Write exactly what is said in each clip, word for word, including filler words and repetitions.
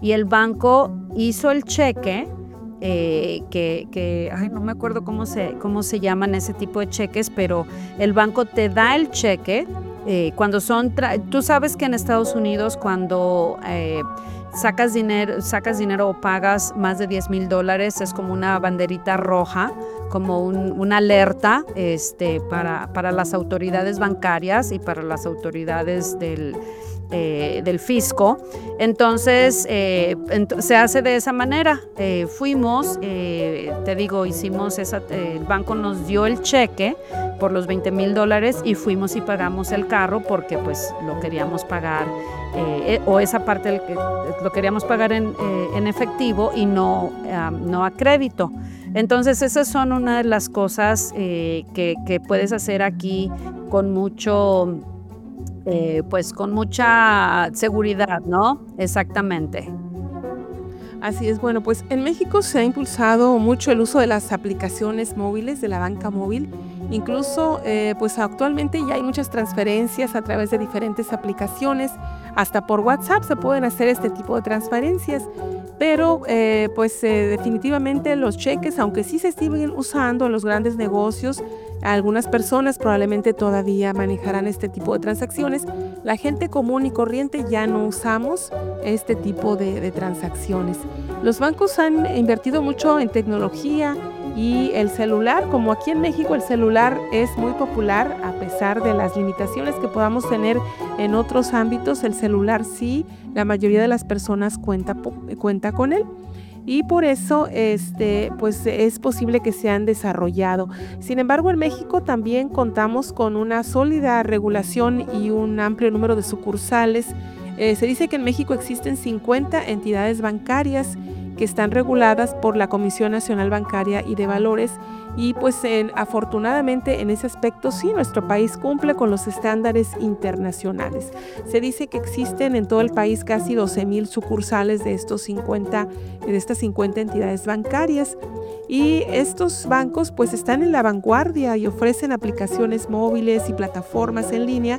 y el banco hizo el cheque, eh, que que, ay, no me acuerdo cómo se cómo se llaman ese tipo de cheques, pero el banco te da el cheque, eh, cuando son tra tú sabes que en Estados Unidos cuando, eh, sacas dinero sacas dinero o pagas más de diez mil dólares, es como una banderita roja, como un una alerta, este, para para las autoridades bancarias y para las autoridades del, eh, del fisco. Entonces, eh, ent se hace de esa manera. Eh, fuimos, eh, te digo, hicimos esa eh, el banco nos dio el cheque por los veinte mil dólares y fuimos y pagamos el carro porque, pues, lo queríamos pagar, eh, eh, o esa parte del que lo queríamos pagar en, eh, en efectivo y no, am, no a crédito. Entonces, esas son una de las cosas, eh, que que puedes hacer aquí con mucho, eh, pues, con mucha seguridad, ¿no? Exactamente. Así es, bueno, pues en México se ha impulsado mucho el uso de las aplicaciones móviles, de la banca móvil. Incluso, eh, pues actualmente ya hay muchas transferencias a través de diferentes aplicaciones, hasta por WhatsApp se pueden hacer este tipo de transferencias, pero eh, pues eh, definitivamente los cheques, aunque sí se siguen usando en los grandes negocios, algunas personas probablemente todavía manejarán este tipo de transacciones. La gente común y corriente ya no usamos este tipo de, de transacciones. Los bancos han invertido mucho en tecnología y el celular, como aquí en México el celular es muy popular, a pesar de las limitaciones que podamos tener en otros ámbitos, el celular sí, la mayoría de las personas cuenta, po- cuenta con él. Y por eso, este, pues es posible que se han desarrollado. Sin embargo, en México también contamos con una sólida regulación y un amplio número de sucursales. Eh, se dice que en México existen cincuenta entidades bancarias que están reguladas por la Comisión Nacional Bancaria y de Valores y pues en- afortunadamente en ese aspecto sí, nuestro país cumple con los estándares internacionales. Se dice que existen en todo el país casi doce mil sucursales de estos cincuenta, de estas cincuenta entidades bancarias y estos bancos pues están en la vanguardia y ofrecen aplicaciones móviles y plataformas en línea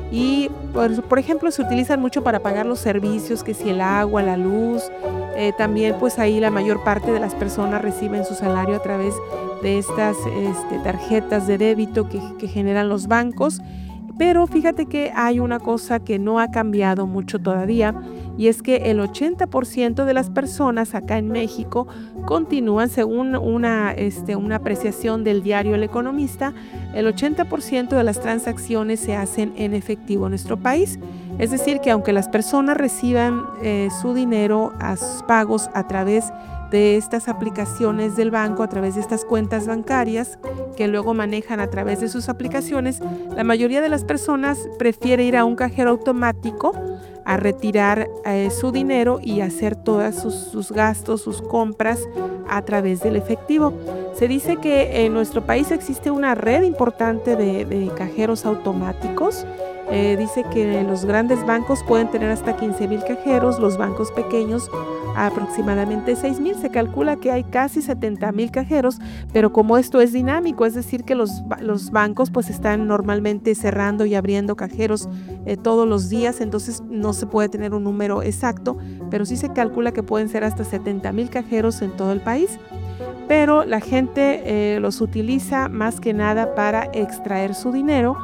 y por, por ejemplo se utilizan mucho para pagar los servicios, que si el agua, la luz, eh, también pues ahí la mayor parte de las personas reciben su salario a través de estas este, tarjetas de débito que, que generan los bancos. Pero fíjate que hay una cosa que no ha cambiado mucho todavía y es que el ochenta por ciento de las personas acá en México continúan, según una, este, una apreciación del diario El Economista, el ochenta por ciento de las transacciones se hacen en efectivo en nuestro país. Es decir, que aunque las personas reciban eh, su dinero a sus pagos a través de estas aplicaciones del banco, a través de estas cuentas bancarias que luego manejan a través de sus aplicaciones, la mayoría de las personas prefiere ir a un cajero automático a retirar eh, su dinero y hacer todos sus, sus gastos, sus compras a través del efectivo. Se dice que en nuestro país existe una red importante de, de cajeros automáticos. Eh, dice que los grandes bancos pueden tener hasta quince mil cajeros, los bancos pequeños aproximadamente seis mil. Se calcula que hay casi setenta mil cajeros, pero como esto es dinámico, es decir que los, los bancos pues están normalmente cerrando y abriendo cajeros eh, todos los días, entonces no se puede tener un número exacto, pero sí se calcula que pueden ser hasta setenta mil cajeros en todo el país. Pero la gente eh, los utiliza más que nada para extraer su dinero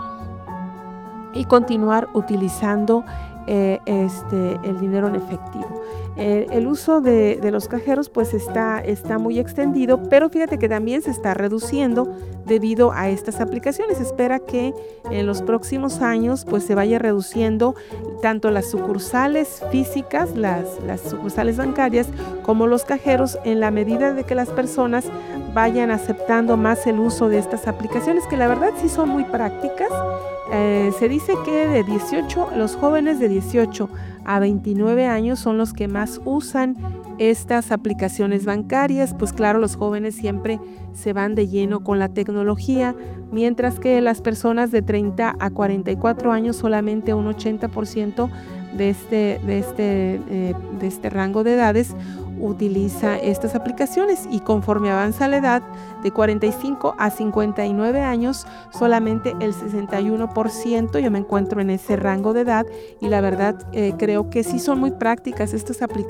y continuar utilizando eh, este, el dinero en efectivo. Eh, el uso de, de los cajeros pues está, está muy extendido, pero fíjate que también se está reduciendo debido a estas aplicaciones. Se espera que en los próximos años pues se vaya reduciendo tanto las sucursales físicas, las, las sucursales bancarias, como los cajeros, en la medida de que las personas vayan aceptando más el uso de estas aplicaciones, que la verdad sí son muy prácticas. Eh, se dice que de dieciocho, los jóvenes de dieciocho a veintinueve años son los que más usan estas aplicaciones bancarias, pues claro, los jóvenes siempre se van de lleno con la tecnología, mientras que las personas de treinta a cuarenta y cuatro años, solamente un ochenta por ciento de este, de este, eh, de este rango de edades utiliza estas aplicaciones, y conforme avanza la edad de cuarenta y cinco a cincuenta y nueve años, solamente el sesenta y uno por ciento, yo me encuentro en ese rango de edad, y la verdad eh, creo que sí son muy prácticas estas aplicaciones.